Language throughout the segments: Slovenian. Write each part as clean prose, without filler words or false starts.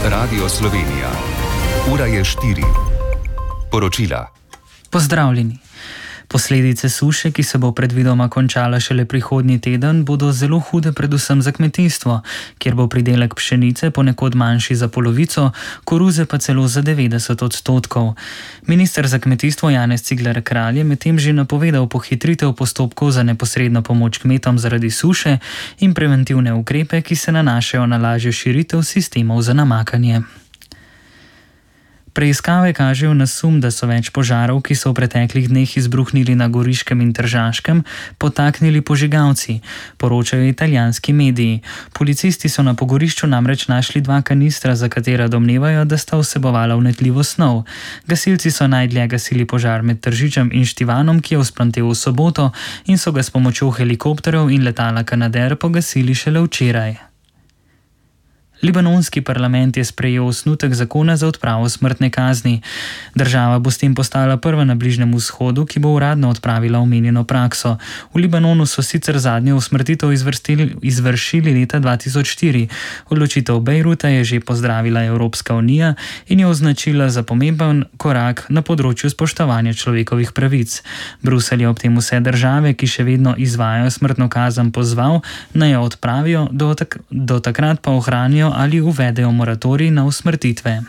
Radio Slovenija. Ura je 4. Poročila. Pozdravljeni. Posledice suše, ki se bo predvidoma končala šele prihodnji teden, bodo zelo hude predvsem za kmetijstvo, kjer bo pridelek pšenice ponekod manjši za polovico, koruze pa celo za 90%. Minister za kmetijstvo Janez Cigler Kralj je medtem že napovedal pohitritev postopkov za neposredno pomoč kmetom zaradi suše in preventivne ukrepe, ki se nanašajo na lažjo širitev sistemov za namakanje. Preiskave kažejo na sum, da so več požarov, ki so v preteklih dneh izbruhnili na Goriškem in Tržaškem, potaknili požigalci, poročajo italijanski mediji. Policisti so na pogorišču namreč našli 2 kanistra, za katera domnevajo, da sta vsebovala vnetljivo snov. Gasilci so najdlje gasili požar med Tržičem in Štivanom, ki je vzplamtel v soboto, in so ga s pomočjo helikopterjev in letala Canadair pogasili šele včeraj. Libanonski parlament je sprejel osnutek zakona za odpravo smrtne kazni. Država bo s tem postala prva na Bližnjem vzhodu, ki bo uradno odpravila omenjeno prakso. V Libanonu so sicer zadnjo usmrtitev izvršili leta 2004. Odločitev Bejruta je že pozdravila Evropska unija in jo označila za pomemben korak na področju spoštovanja človekovih pravic. Bruselj je ob tem vse države, ki še vedno izvajajo smrtno kazen, pozval, naj jo odpravijo, do takrat pa ohranijo ali uvedejo moratorij na usmrtitve.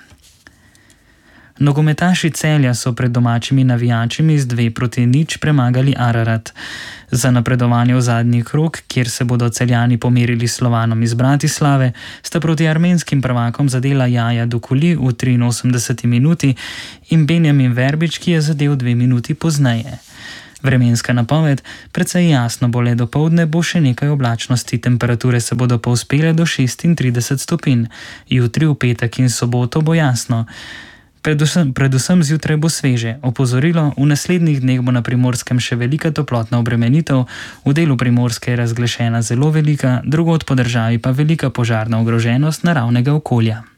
Nogometaši Celja so pred domačimi navijačimi z 2-0 premagali Ararat. Za napredovanje v zadnji krog, kjer se bodo Celjani pomerili s Slovanom iz Bratislave, sta proti armenskim prvakom zadela Jaja Dukuli v 83. minuti in Benjamin Verbič, ki je zadel 2 minuti pozneje. Vremenska napoved: precej jasno bo le dopoldne, bo še nekaj oblačnosti, temperature se bodo povzpele do 36 stopinj. Jutri, v petek in soboto bo jasno. Predvsem zjutraj bo sveže. Opozorilo: v naslednjih dneh bo na Primorskem še velika toplotna obremenitev, v delu Primorske je razglašena zelo velika, drugod po državi pa velika požarna ogroženost naravnega okolja.